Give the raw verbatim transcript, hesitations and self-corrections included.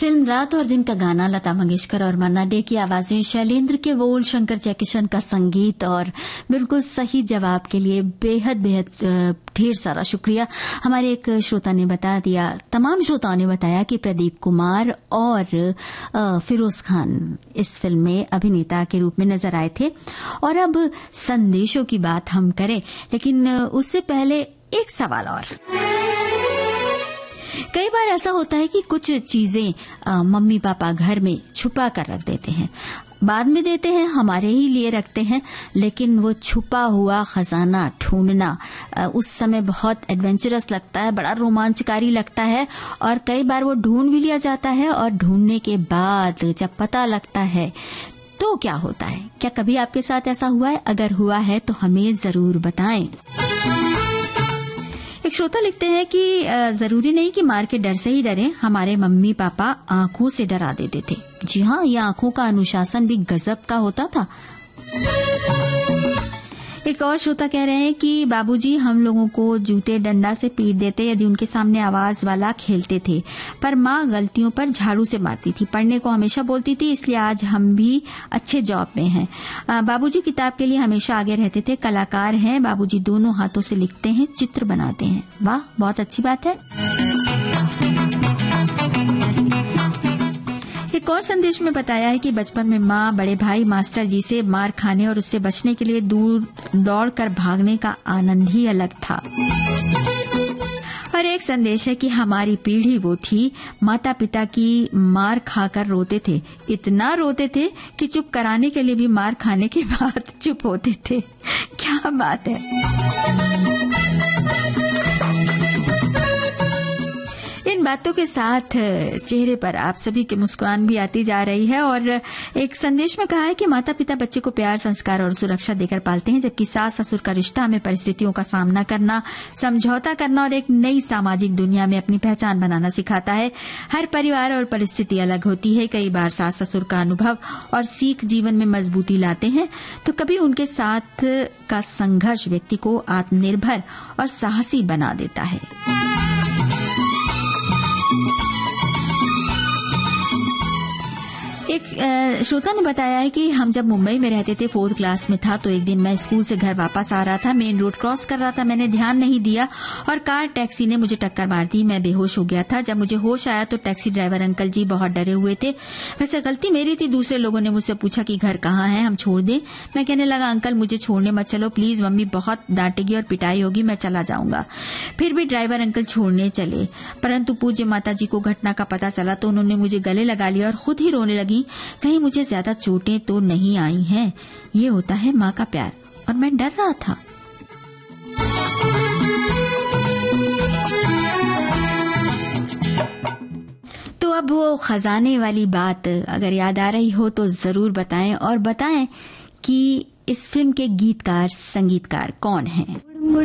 Film रात और दिन का गाना, लता मंगेशकर और मन्ना डे की आवाजें, शैलेंद्र के बोल, शंकर जयकिशन का संगीत और बिल्कुल सही जवाब के लिए बेहद बेहद ढेर सारा शुक्रिया। हमारे एक श्रोता ने बता दिया, तमाम श्रोताओं ने बताया कि प्रदीप कुमार और फिरोज खान इस फिल्म में अभिनेता के रूप में नजर आए थे। और अब संदेशों की बात हम करें, लेकिन उससे पहले एक सवाल और। कई बार ऐसा होता है कि कुछ चीजें मम्मी पापा घर में छुपा कर रख देते हैं, बाद में देते हैं, हमारे ही लिए रखते हैं, लेकिन वो छुपा हुआ खजाना ढूंढना उस समय बहुत एडवेंचरस लगता है, बड़ा रोमांचकारी लगता है। और कई बार वो ढूंढ भी लिया जाता है और ढूंढने के बाद जब पता लगता है तो क्या होता है? क्या कभी आपके साथ ऐसा हुआ है? अगर हुआ है तो हमें जरूर बताएं। एक श्रोता लिखते हैं कि जरूरी नहीं कि मार के डर से ही डरे, हमारे मम्मी पापा आंखों से डरा देते थे। जी हाँ, ये आंखों का अनुशासन भी गजब का होता था। एक और श्रोता कह रहे हैं कि बाबूजी हम लोगों को जूते डंडा से पीट देते यदि उनके सामने आवाज वाला खेलते थे, पर माँ गलतियों पर झाड़ू से मारती थी, पढ़ने को हमेशा बोलती थी, इसलिए आज हम भी अच्छे जॉब में हैं। बाबूजी किताब के लिए हमेशा आगे रहते थे, कलाकार हैं बाबूजी, दोनों हाथों से लिखते हैं, चित्र बनाते हैं। वाह, बहुत अच्छी बात है। एक और संदेश में बताया है कि बचपन में माँ बड़े भाई मास्टर जी से मार खाने और उससे बचने के लिए दूर दौड़ कर भागने का आनंद ही अलग था। और एक संदेश है कि हमारी पीढ़ी वो थी, माता पिता की मार खाकर रोते थे, इतना रोते थे कि चुप कराने के लिए भी मार खाने के बाद चुप होते थे। क्या बात है। इन बातों के साथ चेहरे पर आप सभी की मुस्कान भी आती जा रही है। और एक संदेश में कहा है कि माता पिता बच्चे को प्यार, संस्कार और सुरक्षा देकर पालते हैं, जबकि सास ससुर का रिश्ता हमें परिस्थितियों का सामना करना, समझौता करना और एक नई सामाजिक दुनिया में अपनी पहचान बनाना सिखाता है। हर परिवार और परिस्थिति अलग होती है, कई बार सास ससुर का अनुभव और सीख जीवन में मजबूती लाते हैं, तो कभी उनके साथ का संघर्ष व्यक्ति को आत्मनिर्भर और साहसी बना देता है। एक श्रोता ने बताया है कि हम जब मुंबई में रहते थे, फोर्थ क्लास में था, तो एक दिन मैं स्कूल से घर वापस आ रहा था, मेन रोड क्रॉस कर रहा था, मैंने ध्यान नहीं दिया और कार टैक्सी ने मुझे टक्कर मार दी, मैं बेहोश हो गया था। जब मुझे होश आया तो टैक्सी ड्राइवर अंकल जी बहुत डरे हुए थे। वैसे गलती मेरी थी, दूसरे लोगों ने मुझसे पूछा कि घर कहाँ है, हम छोड़ दें। मैं कहने लगा, अंकल मुझे छोड़ने मत चलो प्लीज, मम्मी बहुत डांटेगी और पिटाई होगी, मैं चला जाऊंगा। फिर भी ड्राइवर अंकल छोड़ने चले, परंतु पूज्य माता जी को घटना का पता चला तो उन्होंने मुझे गले लगा लिया और खुद ही रोने लगी, कहीं मुझे ज्यादा चोटें तो नहीं आई हैं। ये होता है माँ का प्यार। और मैं डर रहा था। तो अब वो खजाने वाली बात अगर याद आ रही हो तो जरूर बताएं, और बताएं कि इस फिल्म के गीतकार, संगीतकार कौन हैं।